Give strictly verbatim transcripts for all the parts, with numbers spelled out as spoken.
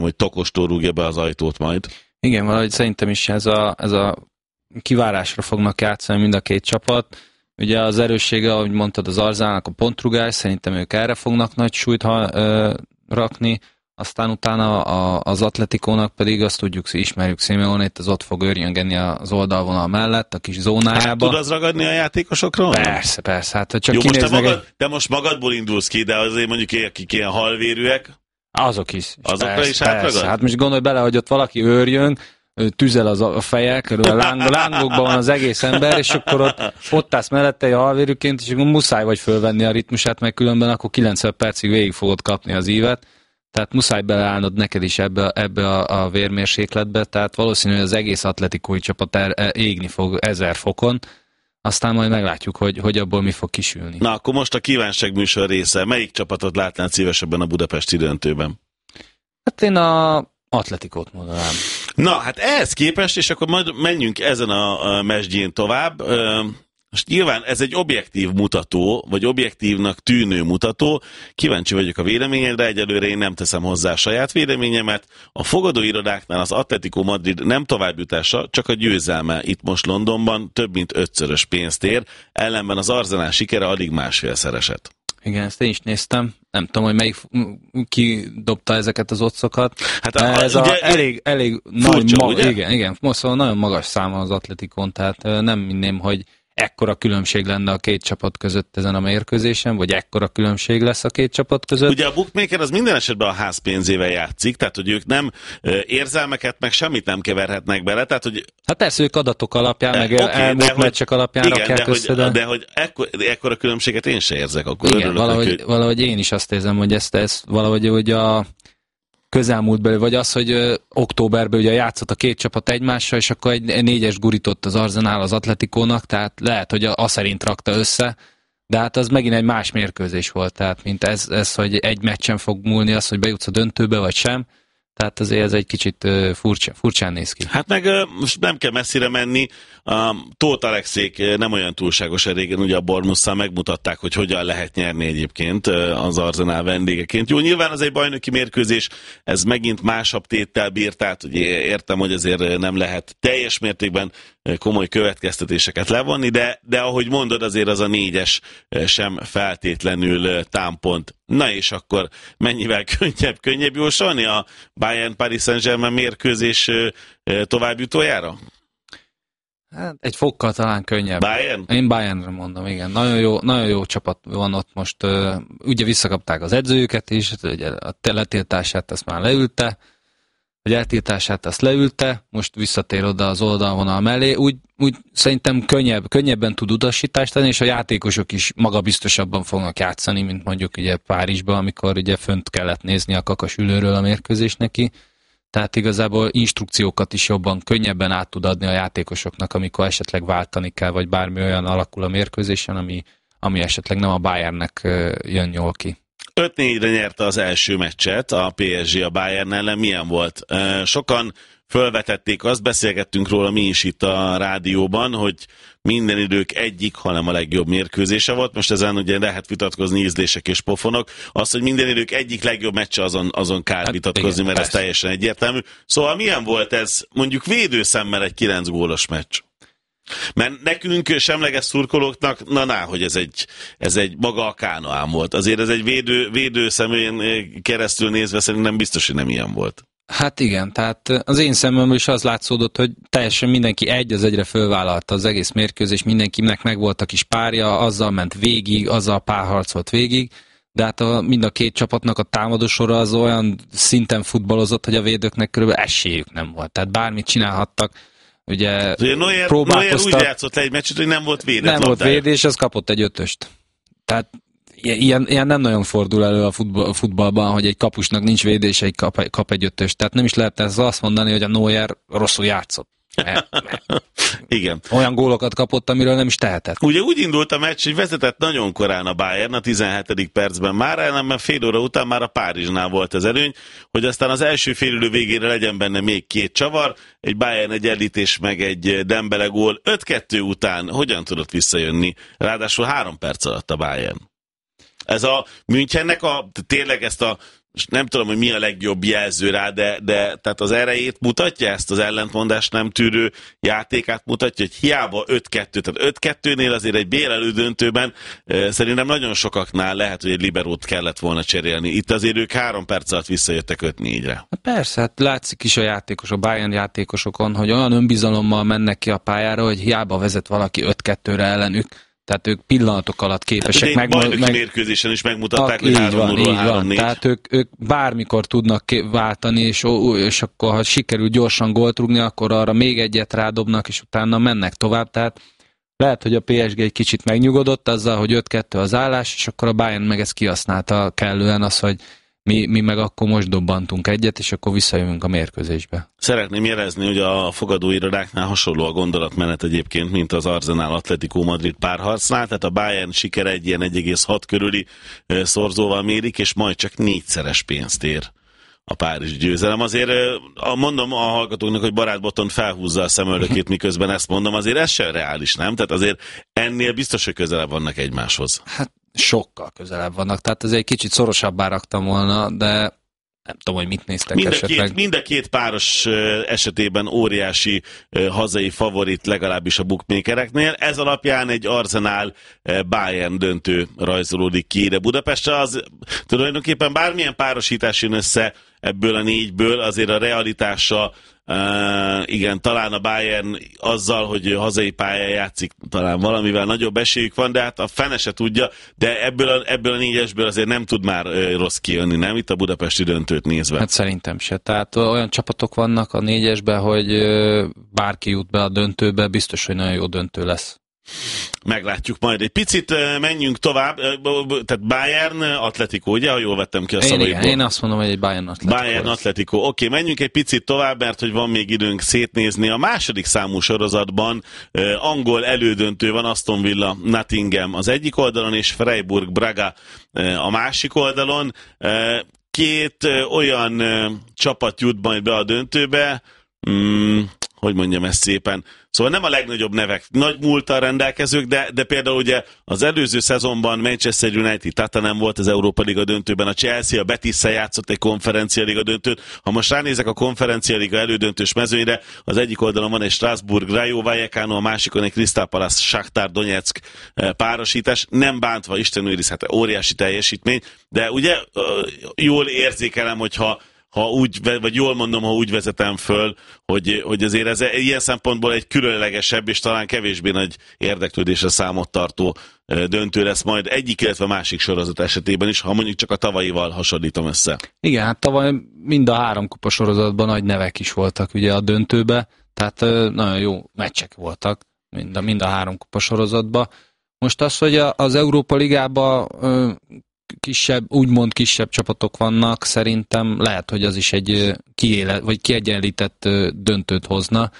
hogy Tokostól rúgja be az ajtót majd. Igen, valahogy szerintem is ez a, ez a kivárásra fognak játszani mind a két csapat. Ugye az erőssége, ahogy mondtad, az Arzenálnak a pontrugás, szerintem ők erre fognak nagy súlyt ha, ö, rakni, aztán utána a, az Atletikónak pedig azt tudjuk, ismerjük Simeonét, az ott fog őrjöngeni az oldalvonal mellett, a kis zónájába. Hát tud az ragadni a játékosokról? Persze, persze. Hát, csak jó, most te, magad, egy... te most magadból indulsz ki, de azért mondjuk akik ilyen halvérűek, azok is. Azokra persze, is átragad? Hát most gondolj bele, hogy ott valaki őrjön, tüzel az a feje, körülbelül láng, lángokban van az egész ember, és akkor ott, ott állsz mellette a halvérűként, és akkor muszáj vagy fölvenni a ritmusát, meg különben akkor kilencven percig végig fogod kapni az ívet. Tehát muszáj beleállnod neked is ebbe, ebbe a, a vérmérsékletbe, tehát valószínű, hogy az egész atletikói csapat er, égni fog ezer fokon, aztán majd meglátjuk, hogy, hogy abból mi fog kisülni. Na, akkor most a kívánság műsor része. Melyik csapatot látnál szívesebben a budapesti döntőben? Hát én a Atletikót mondanám. Na, hát ehhez képest, és akkor majd menjünk ezen a, a mesdjén tovább. Most nyilván ez egy objektív mutató, vagy objektívnak tűnő mutató. Kíváncsi vagyok a véleményedre, egyelőre én nem teszem hozzá a saját véleményemet. A fogadóirodáknál az Atletico Madrid nem továbbjutása, csak a győzelme itt most Londonban több mint ötszörös pénzt ér, ellenben az Arsenal sikere alig másfélszereset. Igen, ezt én is néztem. Nem tudom, hogy melyik ki dobta ezeket az otszokat. Hát a, ez ugye, a elég, elég furcsa, nagy, ma, igen, igen, most szóval nagyon magas száma az Atletikon, tehát nem minném, hogy ekkora különbség lenne a két csapat között ezen a mérkőzésen, vagy ekkora különbség lesz a két csapat között. Ugye a bookmaker az minden esetben a házpénzével játszik, tehát hogy ők nem érzelmeket, meg semmit nem keverhetnek bele, tehát hogy... Hát persze ők adatok alapján, meg okay, elmúlt meccsek alapján igen, rakják de össze, hogy, de... de hogy ekkor, ekkora különbséget én se érzek, akkor igen, örülök, valahogy, hogy... valahogy én is azt érzem, hogy ezt, ezt valahogy hogy a közelmúltbeli, vagy az, hogy ö, októberben ugye játszott a két csapat egymással, és akkor egy, egy négyes gurított az Arsenal az Atletikónak, tehát lehet, hogy a, a szerint rakta össze, de hát az megint egy más mérkőzés volt, tehát mint ez, ez, hogy egy meccsen fog múlni az, hogy bejutsz a döntőbe, vagy sem. Tehát azért ez egy kicsit uh, furcsa, furcsán néz ki. Hát meg uh, most nem kell messzire menni. Um, Tóth Alexék nem olyan túlságosan régen, ugye a Bournemouth-szal megmutatták, hogy hogyan lehet nyerni egyébként uh, az Arsenal vendégeként. Jó, nyilván az egy bajnoki mérkőzés, ez megint másabb téttel bír, tehát ugye értem, hogy azért nem lehet teljes mértékben komoly következtetéseket levonni, de, de ahogy mondod, azért az a négyes sem feltétlenül támpont. Na és akkor mennyivel könnyebb, könnyebb jósolni a Bayern Paris Saint-Germain mérkőzés továbbjutójára? Hát egy fokkal talán könnyebb. Bayern? Én Bayernre mondom, igen. Nagyon jó, nagyon jó csapat van ott most. Ugye visszakapták az edzőjüket is, ugye a letiltását ezt már leülte, hogy eltiltását azt leülte, most visszatér oda az oldalvonal mellé, úgy, úgy szerintem könnyebb, könnyebben tud utasítást tenni, és a játékosok is magabiztosabban fognak játszani, mint mondjuk ugye Párizsban, amikor ugye fönt kellett nézni a kakasülőről a mérkőzés neki. Tehát igazából instrukciókat is jobban, könnyebben át tud adni a játékosoknak, amikor esetleg váltani kell, vagy bármi olyan alakul a mérkőzésen, ami, ami esetleg nem a Bayernnek jön jól ki. öt négyre nyerte az első meccset a pé es gé a Bayern ellen. Milyen volt? Sokan fölvetették azt, beszélgettünk róla mi is itt a rádióban, hogy minden idők egyik, hanem a legjobb mérkőzése volt. Most ezen ugye lehet vitatkozni, ízlések és pofonok. Az, hogy minden idők egyik legjobb meccse, azon, azon kár hát vitatkozni, igen, mert persze. Ez teljesen egyértelmű. Szóval milyen volt ez mondjuk védőszemmel egy kilenc gólos meccs? Mert nekünk semleges szurkolóknak, na ná, hogy ez egy, ez egy maga a Kánoán volt. Azért ez egy védő, védő szemén keresztül nézve szerintem biztos, hogy nem ilyen volt. Hát igen, tehát az én szememből is az látszódott, hogy teljesen mindenki egy az egyre fölvállalta az egész mérkőzés, mindenkinek megvolt a kis párja, azzal ment végig, azzal párharcolt végig, de hát a, mind a két csapatnak a támadósora az olyan szinten futballozott, hogy a védőknek körülbelül esélyük nem volt. Tehát bármit csinálhattak. Ugye Neuer, próbálkoztak. Neuer úgy játszott le egy meccset, hogy nem volt védett. Nem volt védés, az kapott egy ötöst. Tehát ilyen, ilyen nem nagyon fordul elő a, futball, a futballban, hogy egy kapusnak nincs védése, egy kap, kap egy ötöst. Tehát nem is lehet ez azt mondani, hogy a Neuer rosszul játszott. Igen. Olyan gólokat kapott, amiről nem is tehetett. Ugye úgy indult a meccs, hogy vezetett nagyon korán a Bayern, a tizenhetedik percben már, ellenben fél óra után már a Párizsnál volt az előny, hogy aztán az első félidő végére legyen benne még két csavar, egy Bayern egyenlítés, meg egy Dembele gól. öt kettő után hogyan tudott visszajönni? Ráadásul három perc alatt a Bayern. Ez a Münchennek a, tényleg ezt a és nem tudom, hogy mi a legjobb jelző rá, de, de tehát az erejét mutatja, ezt az ellentmondást nem tűrő játékát mutatja, hogy hiába öt kettő, tehát öt kettőnél azért egy bé el elődöntőben e, szerintem nagyon sokaknál lehet, hogy egy liberót kellett volna cserélni. Itt azért ők három perc alatt visszajöttek öt négyre. Persze, hát látszik is a játékosok, a Bayern játékosokon, hogy olyan önbizalommal mennek ki a pályára, hogy hiába vezet valaki öt kettőre ellenük, tehát ők pillanatok alatt képesek hát, meg... bajnoki meg mérkőzésen is megmutatták, ak, hogy három nulla három négy. Tehát ők, ők bármikor tudnak váltani, és, és akkor ha sikerül gyorsan gólt rúgni, akkor arra még egyet rádobnak, és utána mennek tovább. Tehát lehet, hogy a pé es gé egy kicsit megnyugodott azzal, hogy öt kettő az állás, és akkor a Bayern meg ezt kihasználta kellően az, hogy mi, mi meg akkor most dobbantunk egyet, és akkor visszajövünk a mérkőzésbe. Szeretném jelezni, hogy a fogadóirodáknál hasonló a gondolatmenet egyébként, mint az Arsenal Atletico Madrid párharcnál, tehát a Bayern sikere egy ilyen egy egész hat körüli szorzóval mérik, és majd csak négyszeres pénzt ér a párizsi győzelem. Azért mondom a hallgatóknak, hogy Barát Botton felhúzza a szemöldökét, miközben ezt mondom, azért ez sem reális, nem? Tehát azért ennél biztos, hogy közelebb vannak egymáshoz. Hát sokkal közelebb vannak, tehát ez egy kicsit szorosabbá raktam volna, de nem tudom, hogy mit néztek mind a esetleg. Két, mind a két páros esetében óriási hazai favorit, legalábbis a bookmakereknél. Ez alapján egy Arsenal Bayern döntő rajzolódik ki ide Budapestre. Az tulajdonképpen bármilyen párosítás jön össze ebből a négyből, azért a realitása Uh, igen, talán a Bayern azzal, hogy hazai pályán játszik, talán valamivel nagyobb esélyük van, de hát a fene se tudja, de ebből a, ebből a négyesből azért nem tud már uh, rossz kijönni, nem? Itt a budapesti döntőt nézve. Hát szerintem se. Tehát olyan csapatok vannak a négyesben, hogy uh, bárki jut be a döntőbe, biztos, hogy nagyon jó döntő lesz. Meglátjuk majd. Egy picit menjünk tovább, tehát Bayern Atletico, ugye, ha jól vettem ki a szavaikból. Én azt mondom, hogy egy Bayern Atletico. Bayern Atletico. Oké, okay, menjünk egy picit tovább, mert hogy van még időnk szétnézni. A második számú sorozatban uh, angol elődöntő van, Aston Villa Nottingham az egyik oldalon, és Freiburg Braga uh, a másik oldalon. Uh, két uh, olyan uh, csapat jut majd be a döntőbe, um, hogy mondjam ezt szépen. Szóval nem a legnagyobb nevek, nagy múlttal rendelkezők, de, de például ugye az előző szezonban Manchester United, Tottenham volt az Európa Liga döntőben, a Chelsea, a Betis-szel játszott egy konferencia liga döntőt. Ha most ránézek a konferencia liga elődöntős mezőnyre, az egyik oldalon van egy Strasbourg Rayo Vallecano, a másikon egy Crystal Palace Shakhtar Donetsk párosítás, nem bántva Isten őriz, hát óriási teljesítmény, de ugye jól érzékelem, hogyha ha úgy, vagy jól mondom, ha úgy vezetem föl, hogy, hogy azért ez ilyen szempontból egy különlegesebb és talán kevésbé nagy érdeklődésre számot tartó döntő lesz majd egyik, illetve másik sorozat esetében is, ha mondjuk csak a tavalyival hasonlítom össze. Igen, hát tavaly mind a három kupa sorozatban nagy nevek is voltak ugye a döntőbe, tehát nagyon jó meccsek voltak mind a, mind a három kupa sorozatban. Most az, hogy az Európa Ligában kisebb, úgymond kisebb csapatok vannak, szerintem lehet, hogy az is egy kiéle, vagy kiegyenlített döntőt hozna,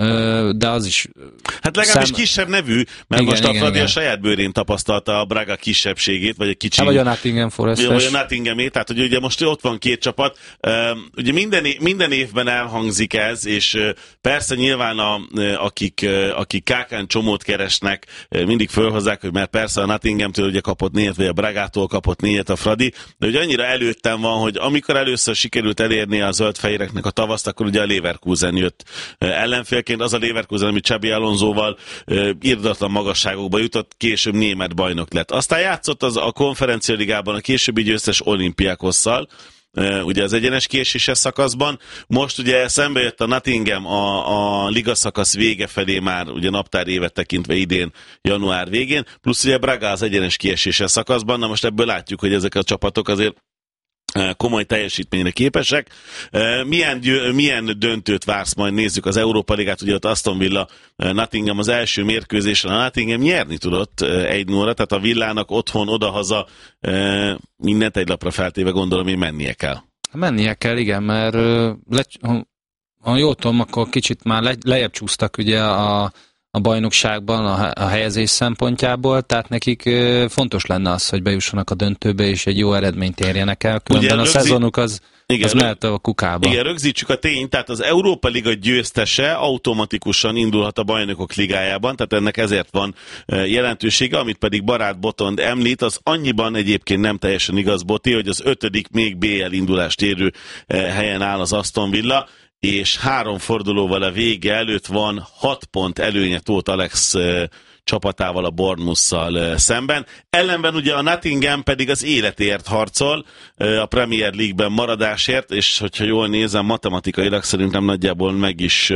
de az is... Hát legalábbis szem... kisebb nevű, mert igen, most a Fradi a saját bőrén tapasztalta a Braga kisebbségét, vagy egy kicsi... Hát, vagy a Nottingham Forest-es. Vagy a Nottinghamét, tehát hogy ugye most ott van két csapat, ugye minden, minden évben elhangzik ez, és persze nyilván a, akik, akik kákán csomót keresnek, mindig fölhozzák, hogy mert persze a Nottinghamtől ugye kapott négyet, vagy a Bragától kapott négyet a Fradi, de ugye annyira előttem van, hogy amikor először sikerült elérni a zöldfehéreknek a tavaszt, akkor ugye a Leverkusen jött ellenfél. Az a Leverkusen, ami Xabi Alonsoval uh, irdatlan magasságokba jutott, később német bajnok lett. Aztán játszott az a konferencia ligában a későbbi győztes Olympiakosszal, uh, ugye az egyenes kieséses szakaszban. Most ugye szembe jött a Nottingham a, a liga szakasz vége felé már, ugye naptár évet tekintve idén, január végén, plusz ugye Braga az egyenes kieséses szakaszban. Na most ebből látjuk, hogy ezek a csapatok azért komoly teljesítményre képesek. Milyen, milyen döntőt vársz majd? Nézzük az Európa Ligát, ugye ott Aston Villa Nottingham az első mérkőzésen, a Nottingham nyerni tudott egy nulla, tehát a Villának otthon, odahaza mindent egy lapra feltéve gondolom, hogy mennie kell. Mennie kell, igen, mert le, ha jól tudom, akkor kicsit már le, lejjebb csúsztak ugye a, a bajnokságban a, a helyezés szempontjából, tehát nekik fontos lenne az, hogy bejussanak a döntőbe, és egy jó eredményt érjenek el, különben a rögzít... szezonuk az, igen, az mehet a kukába. Igen, rögzítsük a tényt, tehát az Európa Liga győztese automatikusan indulhat a Bajnokok Ligájában, tehát ennek ezért van jelentősége, amit pedig Barát Botond említ, az annyiban egyébként nem teljesen igaz, Boti, hogy az ötödik még bé el indulást érő helyen áll az Aston Villa, és három fordulóval a vége előtt van hat pont előnye Tóth Alex csapatával, a Bournemouth-szal szemben. Ellenben ugye a Nottingham pedig az életért harcol, a Premier League-ben maradásért, és hogyha jól nézem, matematikailag szerintem nagyjából meg is,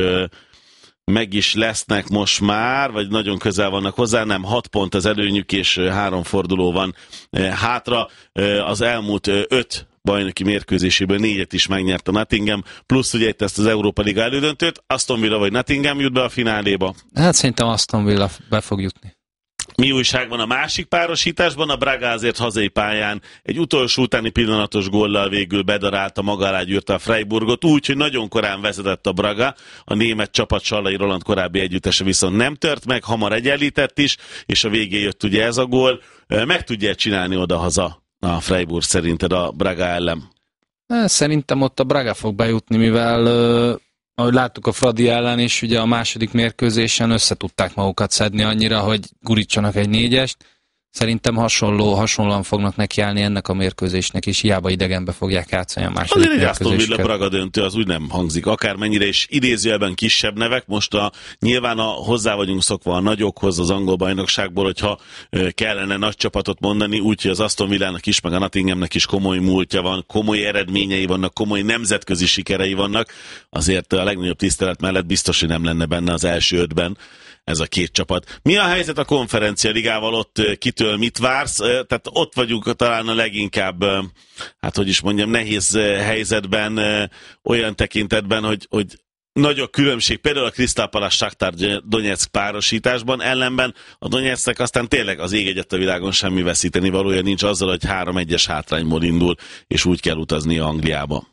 meg is lesznek most már, vagy nagyon közel vannak hozzá, nem, hat pont az előnyük, és három forduló van hátra. Az elmúlt öt bajnoki mérkőzéséből négyet is megnyert a Nottingham, plusz ugye itt ezt az Európa Liga elődöntőt, Aston Villa vagy Nottingham jut be a fináléba? Hát szerintem Aston Villa be fog jutni. Mi újság van a másik párosításban? A Braga azért hazai pályán egy utolsó utáni pillanatos góllal végül bedarálta, maga alá gyűrte a Freiburgot, úgy, hogy nagyon korán vezetett a Braga, a német csapat Sallai Roland korábbi együttese viszont nem tört meg, hamar egyenlített is, és a végén jött ugye ez a gól. Meg tudja csinálni odahaza a Freiburg szerinted a Braga ellen? Szerintem ott a Braga fog bejutni, mivel uh, ahogy láttuk a Fradi ellen is, ugye a második mérkőzésen összetudták magukat szedni annyira, hogy gurítsanak egy négyest. Szerintem hasonló, hasonlóan fognak nekiállni ennek a mérkőzésnek, és hiába idegenbe fogják játszani a második azért mérkőzéseket. Azért egy Aston Villa Braga döntő az úgy nem hangzik, akármennyire is idézőjelben kisebb nevek, most a, nyilván a, hozzá vagyunk szokva a nagyokhoz az angol bajnokságból, hogyha kellene nagy csapatot mondani, úgyhogy az Aston Villának is, meg a Nottinghamnek is komoly múltja van, komoly eredményei vannak, komoly nemzetközi sikerei vannak, azért a legnagyobb tisztelet mellett biztos, hogy nem lenne benne az első ötben ez a két csapat. Mi a helyzet a Konferencia Ligával, ott kitől mit vársz? Tehát ott vagyunk talán a leginkább, hát hogy is mondjam, nehéz helyzetben, olyan tekintetben, hogy, hogy nagy a különbség, például a Crystal Palace Shakhtar Donetsk párosításban, ellenben a Donetsknek aztán tényleg az ég egyet a világon semmi veszíteni valója nincs azzal, hogy három egyes hátrányból indul, és úgy kell utazni Angliába.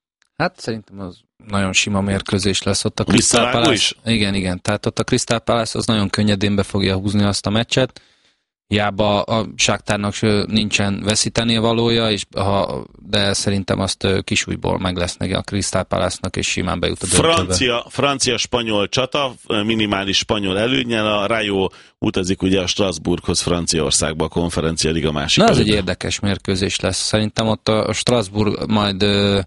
Hát szerintem az nagyon sima mérkőzés lesz ott a Crystal Palace. Is? Igen, igen. Tehát ott a Crystal Palace az nagyon könnyedén be fogja húzni azt a meccset. Hiába a Shakhtarnak nincsen veszíteni valója, és ha, de szerintem azt kisújból meg lesz neki a Crystal Palace-nak, és simán bejut a döntőbe. Francia, francia-spanyol csata, minimális spanyol előnnyel, a Rayo utazik ugye a Strasbourghoz, Franciaországba, a Konferencia Liga másik. Na, ez egy érdekes mérkőzés lesz. Szerintem ott a Strasbourg majd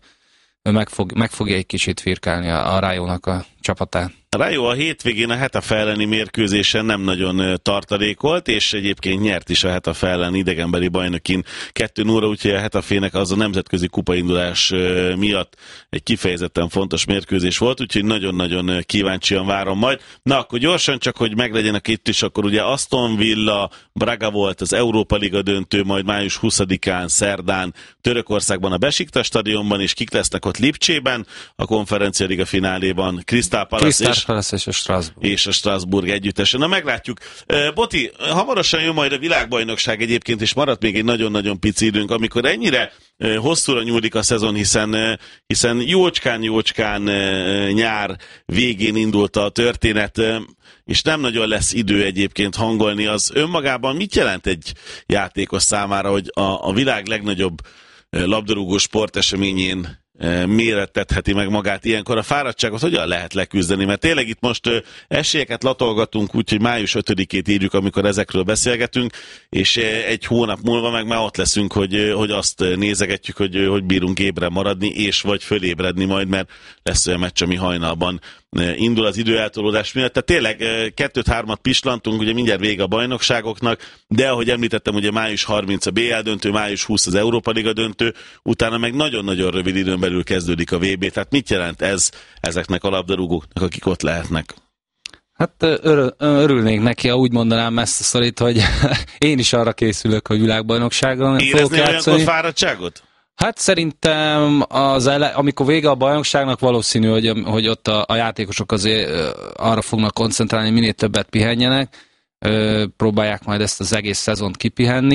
meg, fog, meg fogja egy kicsit firkálni a, a Rayónak a csapatát. A Rayo a hétvégén a Hetafe elleni mérkőzésen nem nagyon tartalékolt, és egyébként nyert is a Hetafe ellen idegenbeli bajnokin kettő nulla, úgyhogy a Hetafének az a nemzetközi kupaindulás miatt egy kifejezetten fontos mérkőzés volt, úgyhogy nagyon-nagyon kíváncsian várom majd. Na, akkor gyorsan csak, hogy meglegyenek itt is, akkor ugye Aston Villa, Braga volt az Európa Liga döntő, majd május huszadikán, szerdán Törökországban a Besiktas stadionban, és kik lesznek ott Lipcsében, a Konferencia Liga fináléban Crystal Palace és és a Strasbourg. És a Strasbourg együttesen. Na, meglátjuk. Boti, hamarosan jön majd a világbajnokság egyébként, és maradt még egy nagyon-nagyon pici időnk, amikor ennyire hosszúra nyúlik a szezon, hiszen, hiszen jócskán-jócskán nyár végén indult a történet, és nem nagyon lesz idő egyébként hangolni. Az önmagában mit jelent egy játékos számára, hogy a, a világ legnagyobb labdarúgó sporteseményén mérettetheti meg magát ilyenkor, a fáradtságot hogyan lehet leküzdeni? Mert tényleg itt most esélyeket latolgatunk, úgyhogy május ötödikét írjuk, amikor ezekről beszélgetünk, és egy hónap múlva meg már ott leszünk, hogy, hogy azt nézegetjük, hogy, hogy bírunk ébren maradni, és vagy fölébredni majd, mert lesz olyan meccs, ami hajnalban indul az időeltolódás miatt. Tehát tényleg kettőt-hármat pislantunk, ugye mindjárt vége a bajnokságoknak, de ahogy említettem, ugye május harminc a bé el döntő, május huszadika az Európa Liga döntő, utána meg nagyon-nagyon rövid időn belül kezdődik a vé bé. Tehát mit jelent ez ezeknek a labdarúgóknak, akik ott lehetnek? Hát örül, örülnék neki, ha úgy mondanám ezt a szorít, hogy én is arra készülök, hogy világbajnokságon fogok játszani. Érezni olyankor fáradtságot? Hát szerintem, az ele, amikor vége a bajnokságnak, valószínű, hogy, hogy ott a, a játékosok azért arra fognak koncentrálni, minél többet pihenjenek, próbálják majd ezt az egész szezont kipihenni,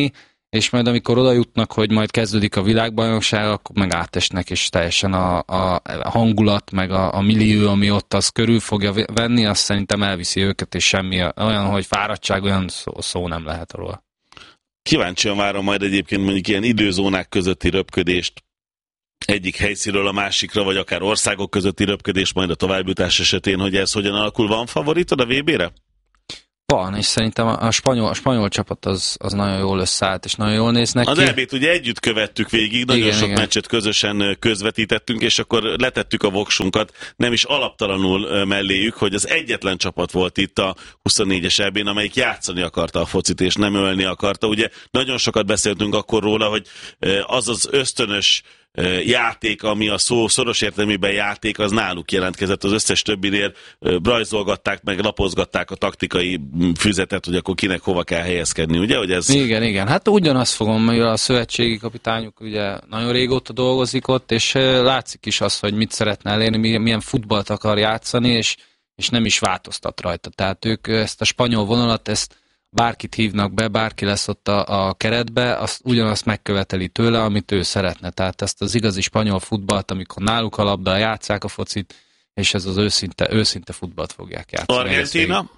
és majd amikor oda jutnak, hogy majd kezdődik a világbajnokság, akkor meg átesnek, és teljesen a, a hangulat, meg a, a millió, ami ott az körül fogja venni, azt szerintem elviszi őket, és semmi olyan, hogy fáradtság, olyan szó, szó nem lehet róla. Kíváncsian várom majd egyébként mondjuk ilyen időzónák közötti röpködést, egyik helyszínről a másikra, vagy akár országok közötti röpködés majd a továbbjutás esetén, hogy ez hogyan alakul. Van favoritod a vé bére? Van, és szerintem a spanyol, a spanyol csapat az, az nagyon jól összeállt, és nagyon jól néznek ki. Az é bét ugye együtt követtük végig, nagyon igen, sok igen. meccset közösen közvetítettünk, és akkor letettük a voksunkat, nem is alaptalanul melléjük, hogy az egyetlen csapat volt itt a huszonnégyes é bén, amelyik játszani akarta a focit, és nem ölni akarta. Ugye nagyon sokat beszéltünk akkor róla, hogy az az ösztönös játék, ami a szó szoros értelmében játék, az náluk jelentkezett, az összes többinél rajzolgatták, meg lapozgatták a taktikai füzetet, hogy akkor kinek hova kell helyezkedni, ugye? Hogy ez... Igen, igen. Hát ugyanazt fogom, mert a szövetségi kapitányuk ugye nagyon régóta dolgozik ott, és látszik is az, hogy mit szeretne elérni, milyen futballt akar játszani, és, és nem is változtat rajta. Tehát ők ezt a spanyol vonalat, ezt bárkit hívnak be, bárki lesz ott a, a keretbe, azt ugyanazt megköveteli tőle, amit ő szeretne. Tehát ezt az igazi spanyol futballt, amikor náluk a labda, játsszák a focit, és ez az őszinte, őszinte futballt fogják játszani. Argentína?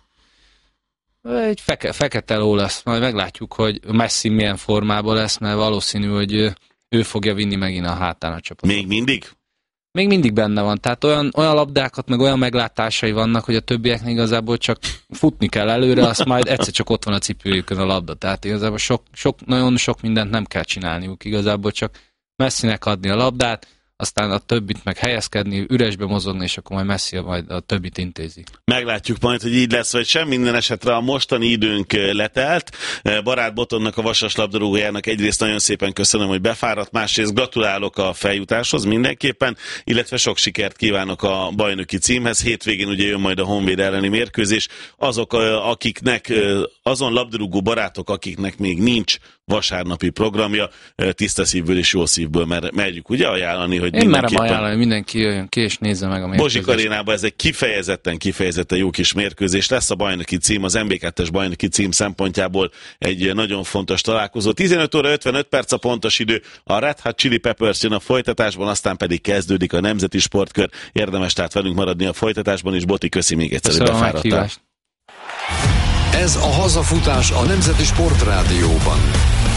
Egy feke, fekete ló lesz, majd meglátjuk, hogy Messi milyen formában lesz, mert valószínű, hogy ő, ő fogja vinni megint a hátán a csapatot. Még mindig? Még mindig benne van, tehát olyan, olyan labdákat, meg olyan meglátásai vannak, hogy a többieknek igazából csak futni kell előre, azt majd egyszer csak ott van a cipőjükön a labda, tehát igazából sok, sok, nagyon sok mindent nem kell csinálniuk, igazából csak Messinek adni a labdát, aztán a többit meg helyezkedni, üresbe mozogni, és akkor majd Messi majd a többit intézi. Meglátjuk majd, hogy így lesz, vagy sem. Minden esetre a mostani időnk letelt. Barát Botonnak, a Vasas labdarúgójának egyrészt nagyon szépen köszönöm, hogy befáradt, másrészt gratulálok a feljutáshoz mindenképpen, illetve sok sikert kívánok a bajnoki címhez. Hétvégén ugye jön majd a Honvéd elleni mérkőzés. Azok, akiknek, azon labdarúgó barátok, akiknek még nincs vasárnapi programja, tiszta szívből és jó szívből mer- merjük ugye ajánlani, hogy én merem ajánlani, hogy mindenki jöjjön ki és nézze meg a mérkőzést. Bozsik Arénában ez egy kifejezetten, kifejezetten jó kis mérkőzés lesz, a bajnoki cím, az em bé kettes bajnoki cím szempontjából egy nagyon fontos találkozó. tizenöt óra ötvenöt perc a pontos idő, a Red Hot Chili Peppers jön a folytatásban, aztán pedig kezdődik a Nemzeti Sportkör. Érdemes tehát velünk maradni a folytatásban, és Boti, köszi még egyszer, hogy befáradtál. Ez a hazafutás a Nemzeti Sportrádióban.